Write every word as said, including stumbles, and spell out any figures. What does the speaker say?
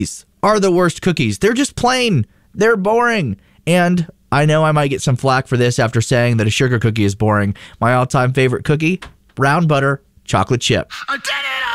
are the worst cookies. They're just plain. They're boring. And I know I might get some flack for this after saying that a sugar cookie is boring. My all-time favorite cookie, brown butter chocolate chip. I did it!